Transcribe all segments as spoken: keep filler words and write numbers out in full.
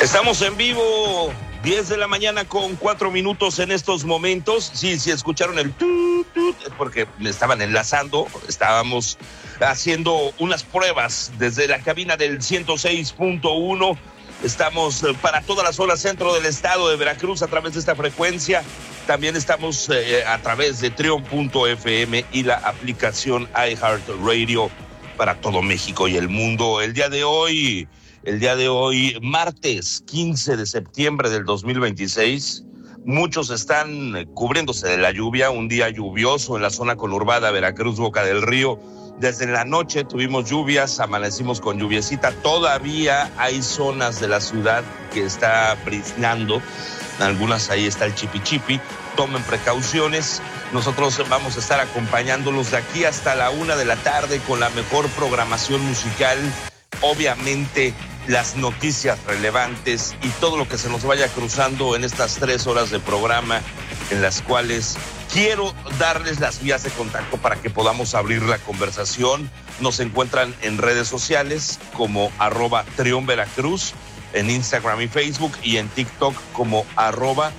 Estamos en vivo, diez de la mañana con cuatro minutos en estos momentos. Sí, sí, escucharon el tut, tut, es porque me estaban enlazando. Estábamos haciendo unas pruebas desde la cabina del ciento seis punto uno. Estamos para toda la zona centro del estado de Veracruz a través de esta frecuencia. También estamos eh, a través de Trion punto F M y la aplicación iHeartRadio para todo México y el mundo. El día de hoy... El día de hoy, martes quince de septiembre del dos mil veintiséis, muchos están cubriéndose de la lluvia, un día lluvioso en la zona conurbada Veracruz, Boca del Río. Desde la noche tuvimos lluvias, amanecimos con lluviecita. Todavía hay zonas de la ciudad que está briznando, algunas ahí está el chipi chipi. Tomen precauciones. Nosotros vamos a estar acompañándolos de aquí hasta la una de la tarde con la mejor programación musical. Obviamente, las noticias relevantes y todo lo que se nos vaya cruzando en estas tres horas de programa, en las cuales quiero darles las vías de contacto para que podamos abrir la conversación. Nos encuentran en redes sociales como arroba Trión Veracruz, en Instagram y Facebook, y en TikTok como arroba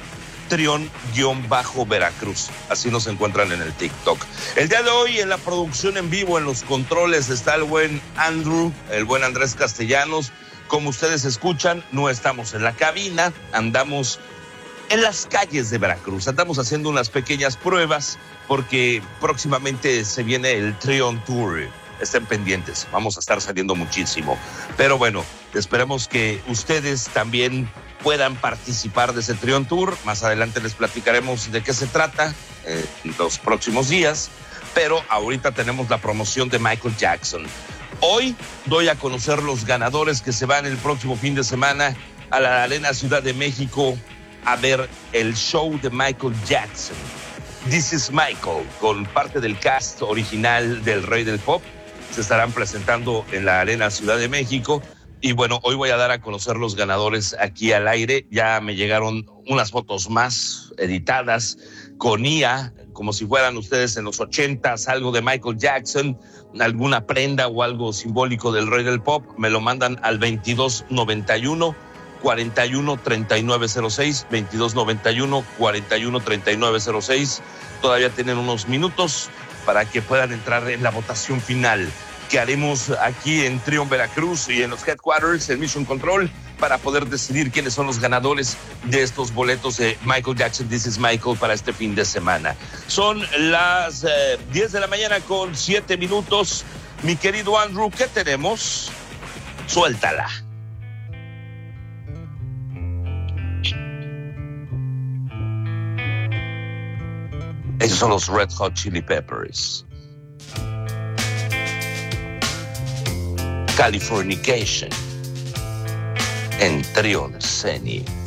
Trión-Veracruz. Así nos encuentran en el TikTok. El día de hoy en la producción en vivo, en los controles, está el buen Andrew, el buen Andrés Castellanos. Como ustedes escuchan, no estamos en la cabina, andamos en las calles de Veracruz. Andamos haciendo unas pequeñas pruebas porque próximamente se viene el Trion Tour. Estén pendientes, vamos a estar saliendo muchísimo. Pero bueno, esperemos que ustedes también puedan participar de ese Trion Tour. Más adelante les platicaremos de qué se trata eh, en los próximos días. Pero ahorita tenemos la promoción de Michael Jackson. Hoy doy a conocer los ganadores que se van el próximo fin de semana a la Arena Ciudad de México a ver el show de Michael Jackson. This is Michael, con parte del cast original del Rey del Pop. Se estarán presentando en la Arena Ciudad de México. Y bueno, hoy voy a dar a conocer los ganadores aquí al aire. Ya me llegaron unas fotos más editadas con I A, como si fueran ustedes en los ochentas, algo de Michael Jackson, alguna prenda o algo simbólico del Rey del Pop. Me lo mandan al veintidós noventa y uno, cuarenta y uno, treinta y nueve cero seis, veintidós noventa y uno, cuarenta y uno, treinta y nueve cero seis. Todavía tienen unos minutos para que puedan entrar en la votación final que haremos aquí en Trión Veracruz y en los headquarters, en Mission Control, para poder decidir quiénes son los ganadores de estos boletos de Michael Jackson, This is Michael, para este fin de semana. Son las eh, diez de la mañana con siete minutos. Mi querido Andrew, ¿qué tenemos? Suéltala. Esos son los Red Hot Chili Peppers. Californication en Trion Ceni.